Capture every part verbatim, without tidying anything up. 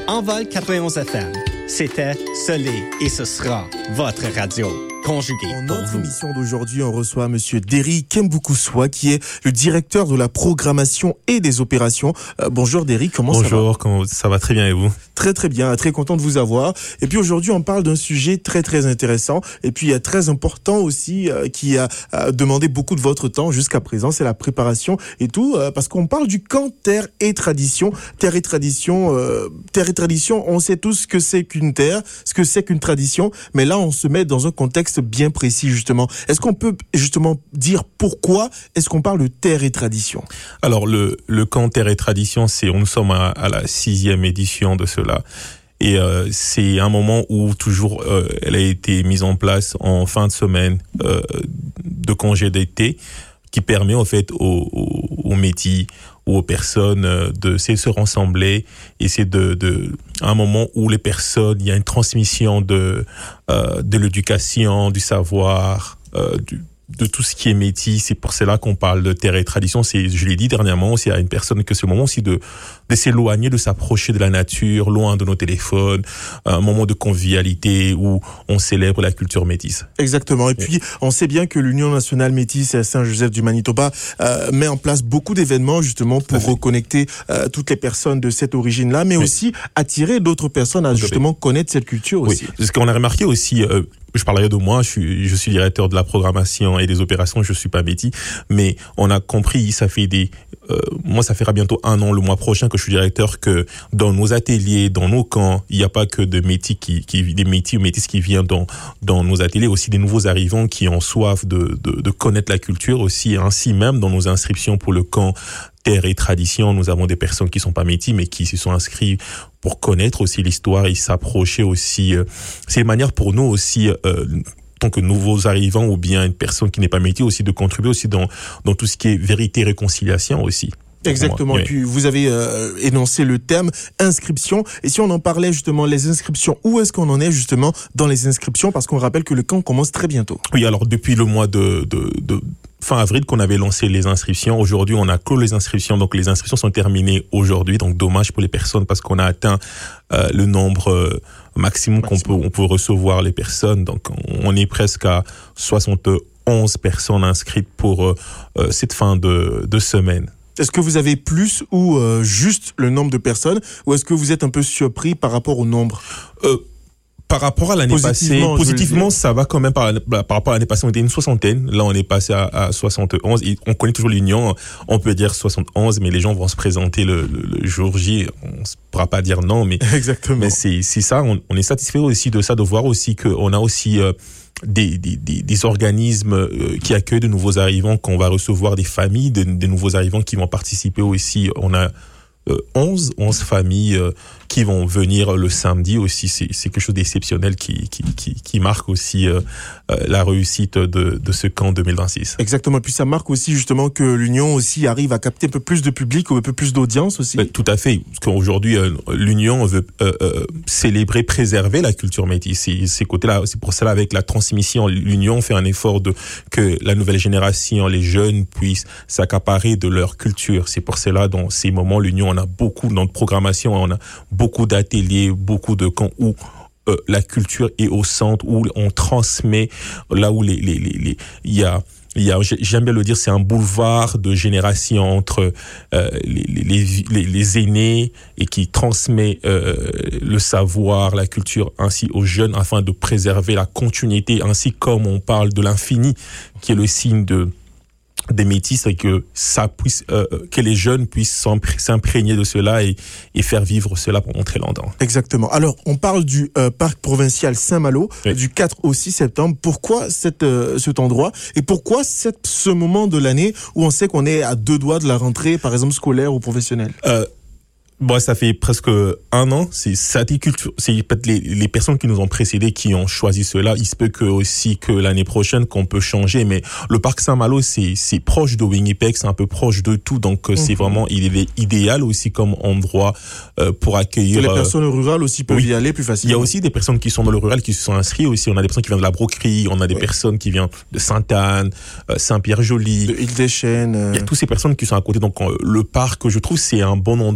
Envol quatre-vingt-onze F M. C'était, ce l'est et ce sera votre radio. Conjuguée En pour notre vous. émission d'aujourd'hui, on reçoit Monsieur Derry Kembukuswa, qui est le directeur de la programmation et des opérations. Euh, bonjour Derry, comment Bonjour, ça va? Bonjour, comment ça va très bien et vous? Très très bien, très content de vous avoir. Et puis aujourd'hui, on parle d'un sujet très très intéressant et puis euh, très important aussi, euh, qui a euh, demandé beaucoup de votre temps jusqu'à présent, c'est la préparation et tout, euh, parce qu'on parle du camp Terre et Tradition. Terre et Tradition, euh, Terre et Tradition, on sait tous ce que c'est qu'une terre, ce que c'est qu'une tradition, mais là on se met dans un contexte bien précis justement. Est-ce qu'on peut justement dire pourquoi est-ce qu'on parle de terre et tradition? Alors le, le camp Terre et Tradition, c'est, nous sommes à, à la sixième édition de cela. Et euh, c'est un moment où toujours euh, elle a été mise en place en fin de semaine euh, de congé d'été, qui permet en fait aux, aux, aux métis ou aux personnes de c'est se rassembler, et c'est de, de un moment où les personnes, il y a une transmission de euh, de l'éducation, du savoir, euh, du de tout ce qui est métis. C'est pour cela qu'on parle de terre et tradition. C'est, je l'ai dit dernièrement aussi à une personne, que c'est le moment aussi de, de s'éloigner, de s'approcher de la nature, loin de nos téléphones, un moment de convivialité où on célèbre la culture métisse. Exactement. Et puis, on sait bien que l'Union nationale métisse à Saint-Joseph du Manitoba euh, met en place beaucoup d'événements justement pour reconnecter euh, toutes les personnes de cette origine-là, mais oui. aussi attirer d'autres personnes à justement connaître cette culture aussi. Oui. Ce qu'on a remarqué aussi, euh, je parlerai de moi, je suis, je suis directeur de la programmation et des opérations, je suis pas métis, mais on a compris, ça fait des, euh, moi ça fera bientôt un an le mois prochain que je suis directeur, que dans nos ateliers, dans nos camps, il n'y a pas que de métis qui, qui, des métis ou métis qui viennent dans, dans nos ateliers, aussi des nouveaux arrivants qui ont soif de, de, de connaître la culture aussi, ainsi même dans nos inscriptions pour le camp Terre et Tradition, nous avons des personnes qui sont pas métis, mais qui se sont inscrits pour connaître aussi l'histoire et s'approcher aussi. Euh, c'est une manière pour nous aussi, euh, tant que nouveaux arrivants ou bien une personne qui n'est pas métis, aussi de contribuer aussi dans, dans tout ce qui est vérité et réconciliation aussi. Exactement. Oui. Et puis vous avez euh, énoncé le terme inscription. Et si on en parlait justement les inscriptions, où est-ce qu'on en est justement dans les inscriptions? Parce qu'on rappelle que le camp commence très bientôt. Oui, alors depuis le mois de, de, de fin avril qu'on avait lancé les inscriptions. Aujourd'hui, on a clos les inscriptions. Donc les inscriptions sont terminées aujourd'hui. Donc dommage pour les personnes parce qu'on a atteint euh, le nombre euh, maximum, maximum qu'on peut on peut recevoir les personnes. Donc on est presque à soixante-onze personnes inscrites pour euh, euh, cette fin de, de semaine. Est-ce que vous avez plus ou euh, juste le nombre de personnes, ou est-ce que vous êtes un peu surpris par rapport au nombre? euh, Par rapport à l'année passée, positivement, ça va quand même par, par rapport à l'année passée, on était une soixantaine. Là, on est passé à, à soixante et onze. Et on connaît toujours l'union. On peut dire soixante et onze, mais les gens vont se présenter le, le, le jour J. On ne pourra pas dire non, mais, exactement. Mais c'est, c'est ça. On, on est satisfait aussi de ça, de voir aussi qu'on a aussi euh, des, des, des, des organismes euh, qui accueillent de nouveaux arrivants, qu'on va recevoir des familles, de, des nouveaux arrivants qui vont participer aussi. On a euh, onze, onze familles euh, qui vont venir le samedi aussi. C'est, c'est quelque chose d'exceptionnel qui, qui, qui, qui marque aussi euh, euh, la réussite de, de ce camp deux mille vingt-six. Exactement. Et puis ça marque aussi justement que l'Union aussi arrive à capter un peu plus de public ou un peu plus d'audience aussi. Euh, tout à fait. Parce qu'aujourd'hui, euh, l'Union veut euh, euh, célébrer, préserver la culture métisse. C'est, ces côtés-là, c'est pour cela avec la transmission, l'Union fait un effort de que la nouvelle génération, les jeunes puissent s'accaparer de leur culture. C'est pour cela, dans ces moments, l'Union, on a beaucoup dans notre programmation, on a beaucoup d'ateliers, beaucoup de camps où euh, la culture est au centre, où on transmet, là où les les les, les il y a il y a, j'aime bien le dire, c'est un boulevard de génération entre euh, les, les, les, les aînés et qui transmet euh, le savoir, la culture ainsi aux jeunes afin de préserver la continuité, ainsi comme on parle de l'infini qui est le signe de des métis, et que ça puisse euh, que les jeunes puissent s'imprégner de cela et, et faire vivre cela pendant très longtemps. Exactement. Alors, on parle du euh, parc provincial Saint-Malo, oui. du quatre au six septembre. Pourquoi cette, euh, cet endroit et pourquoi cette, ce moment de l'année où on sait qu'on est à deux doigts de la rentrée, par exemple scolaire ou professionnelle? euh, Bon, ça fait presque un an. C'est Saticulture. C'est peut-être les, les personnes qui nous ont précédés qui ont choisi cela. Il se peut que aussi que l'année prochaine qu'on peut changer. Mais le parc Saint-Malo, c'est c'est proche de Winnipeg, c'est un peu proche de tout. Donc mmh. c'est vraiment il est idéal aussi comme endroit euh, pour accueillir. Que les personnes rurales aussi peuvent oui. y aller plus facilement. Il y a aussi des personnes qui sont dans le rural qui se sont inscrites aussi. On a des personnes qui viennent de la Broquerie, on a des oui. personnes qui viennent de Sainte-Anne, euh, Saint-Pierre-Joli, de Île-des-Chênes. Euh... Il y a toutes ces personnes qui sont à côté. Donc euh, le parc, je trouve, c'est un bon endroit. Le parc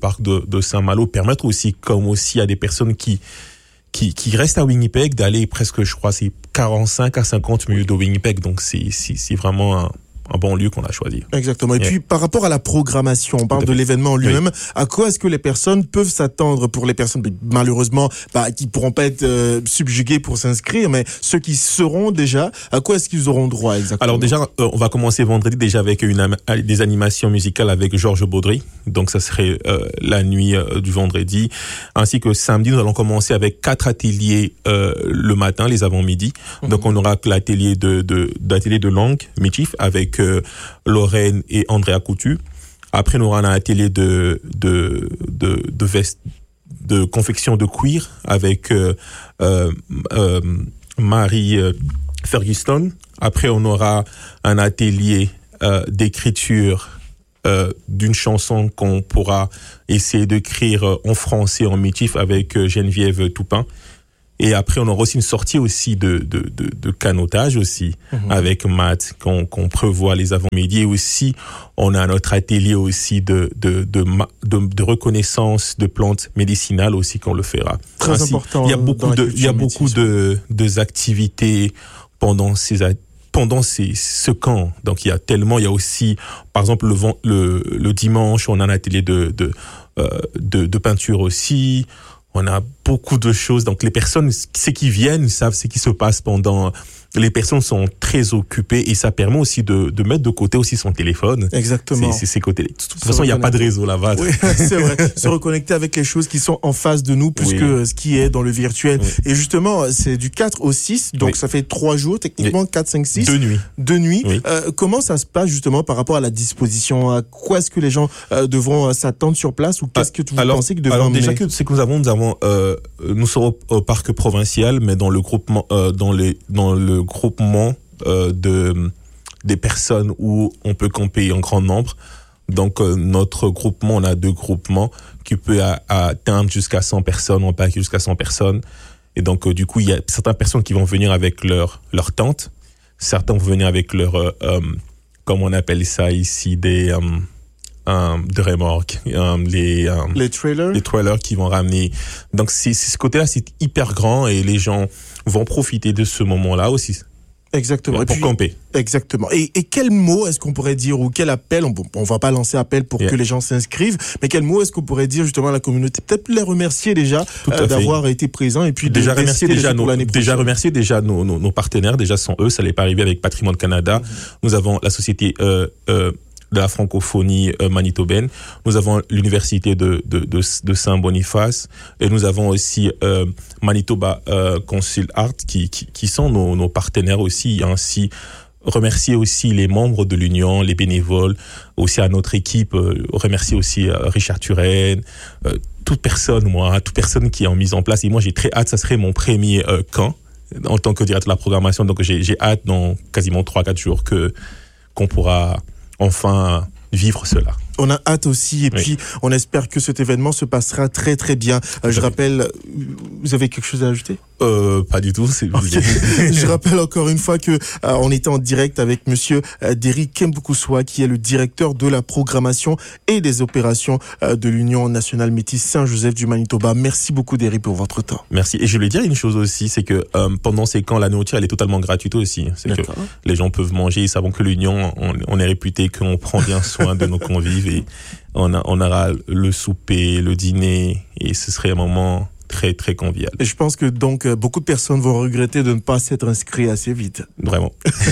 parc de, de Saint-Malo, permettre aussi, comme aussi à des personnes qui qui qui restent à Winnipeg, d'aller presque, je crois, c'est quarante-cinq à cinquante minutes de Winnipeg. Donc c'est c'est c'est vraiment un un bon lieu qu'on a choisi. Exactement. Et yeah. puis, par rapport à la programmation, on parle de l'événement en lui-même. Oui. À quoi est-ce que les personnes peuvent s'attendre pour les personnes, malheureusement, bah, qui pourront pas être euh, subjuguées pour s'inscrire, mais ceux qui seront déjà, à quoi est-ce qu'ils auront droit exactement? Alors déjà, euh, on va commencer vendredi déjà avec une, des animations musicales avec Georges Baudry. Donc, ça serait euh, la nuit euh, du vendredi. Ainsi que samedi, nous allons commencer avec quatre ateliers euh, le matin, les avant-midi. Mm-hmm. Donc, on aura l'atelier de, de, d'atelier de langue, Michif, avec Euh, Lorraine et Andrea Coutu. Après, nous aurons un atelier de de de de veste, de confection de cuir avec euh, euh, euh, Marie euh, Ferguson. Après, on aura un atelier euh, d'écriture euh, d'une chanson qu'on pourra essayer d'écrire en français en métif avec euh, Geneviève Toupin. Et après, on aura aussi une sortie aussi de de de, de canotage aussi mmh. avec Matt qu'on qu'on prévoit les avant-midi. Et aussi, on a notre atelier aussi de de de de, de reconnaissance de plantes médicinales aussi qu'on le fera. Très Ainsi, important. Il y a beaucoup de il y a beaucoup de de activités pendant ces pendant ces ce camp. Donc il y a tellement il y a aussi par exemple le le le dimanche, on a un atelier de de euh, de, de peinture aussi. On a beaucoup de choses. Donc, les personnes, ceux qui viennent, savent ce qui se passe pendant. Les personnes sont très occupées et ça permet aussi de, de mettre de côté aussi son téléphone. Exactement. C'est, c'est ses côtés. De toute façon, il n'y a pas de réseau là-bas. Oui, c'est vrai. Se reconnecter avec les choses qui sont en face de nous plus oui. que ce qui est dans le virtuel. Oui. Et justement, c'est du quatre au six. Donc, oui. ça fait trois jours, techniquement, oui. quatre, cinq, six. Deux nuits. Deux nuits. Oui. Euh, comment ça se passe justement par rapport à la disposition? À quoi est-ce que les gens euh, devront euh, s'attendre sur place ou qu'est-ce que vous alors, pensez qu'ils devront alors, emmener? déjà, que, c'est que nous avons, nous avons, euh, nous serons au, au parc provincial, mais dans le groupement, euh, dans les, dans le groupement euh, de des personnes où on peut camper en grand nombre. Donc euh, notre groupement, on a deux groupements qui peut à, à atteindre jusqu'à cent personnes, on peut accueillir jusqu'à cent personnes. Et donc euh, du coup, il y a certaines personnes qui vont venir avec leur leur tente, certains vont venir avec leur euh, euh, comme on appelle ça ici des euh, euh, de remorques, euh, les euh, les trailers, les trailers qui vont ramener. Donc c'est, c'est ce côté-là, c'est hyper grand et les gens vont profiter de ce moment-là aussi. Exactement. Pour et puis, camper. Exactement. Et, et quel mot est-ce qu'on pourrait dire ou quel appel, on, on va pas lancer appel pour yeah. que les gens s'inscrivent, mais quel mot est-ce qu'on pourrait dire justement à la communauté? Peut-être les remercier déjà euh, d'avoir été présents et puis déjà de, remercier déjà, nos, nos déjà remercier déjà nos, nos, nos partenaires. Déjà sont eux, ça n'est pas arrivé avec Patrimoine Canada. Mm-hmm. Nous avons la société euh, euh, de la francophonie euh, manitobaine. Nous avons l'université de, de, de, de Saint-Boniface et nous avons aussi euh, Manitoba euh, Consul Art qui, qui, qui sont nos, nos partenaires aussi. Ainsi, remercier aussi les membres de l'Union, les bénévoles, aussi à notre équipe, euh, remercier aussi euh, Richard Turenne, euh, toute personne, moi, toute personne qui est en mise en place. Et moi, j'ai très hâte, ça serait mon premier euh, camp en tant que directeur de la programmation. Donc, j'ai, j'ai hâte dans quasiment trois quatre jours que, qu'on pourra enfin vivre cela. On a hâte aussi et oui. puis on espère que cet événement se passera très très bien. Euh, je rappelle, vous avez quelque chose à ajouter? Euh, pas du tout. C'est okay. Je rappelle encore une fois que euh, on était en direct avec Monsieur euh, Derry Kembukuswa, qui est le directeur de la programmation et des opérations euh, de l'Union nationale métisse Saint-Joseph du Manitoba. Merci beaucoup Derry pour votre temps. Merci. Et je voulais dire une chose aussi, c'est que euh, pendant ces camps, la nourriture elle est totalement gratuite aussi. C'est D'accord. que les gens peuvent manger. Ils savent que l'Union, on, on est réputé qu'on prend bien soin de nos convives et on, a, on aura le souper, le dîner et ce serait un moment très très convivial. Et je pense que donc beaucoup de personnes vont regretter de ne pas s'être inscrits assez vite. Vraiment.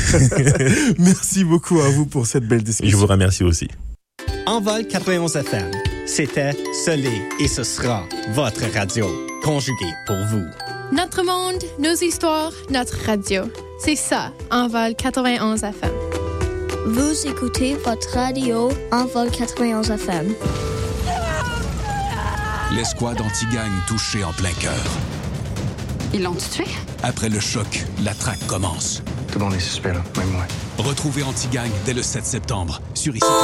Merci beaucoup à vous pour cette belle discussion. Je vous remercie aussi. Envol quatre-vingt-onze F M, c'était Soleil et ce sera votre radio, conjuguée pour vous. Notre monde, nos histoires, notre radio. C'est ça, Envol quatre-vingt-onze F M. Vous écoutez votre radio Envol quatre-vingt-onze F M. L'escouade anti-gang touchée en plein cœur. Ils l'ont tué? Après le choc, la traque commence. Tout le monde est suspect, là, même moi. Retrouvez Anti-Gang dès le sept septembre sur ici.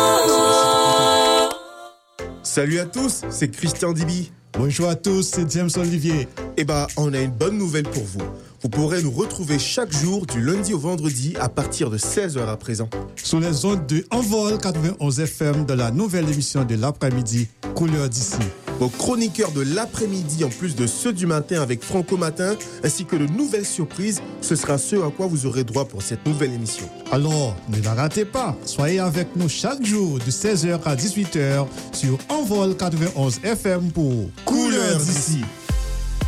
Salut à tous, c'est Christian Dibi. Bonjour à tous, c'est James Olivier. Eh ben, on a une bonne nouvelle pour vous. Vous pourrez nous retrouver chaque jour du lundi au vendredi à partir de seize heures à présent. Sur les ondes de Envol quatre-vingt-onze F M de la nouvelle émission de l'après-midi, Couleur d'ici. Vos chroniqueurs de l'après-midi, en plus de ceux du matin avec Franco Matin, ainsi que de nouvelles surprises, ce sera ce à quoi vous aurez droit pour cette nouvelle émission. Alors, ne la ratez pas. Soyez avec nous chaque jour de seize heures à dix-huit heures sur Envol quatre-vingt-onze F M pour Couleur d'ici.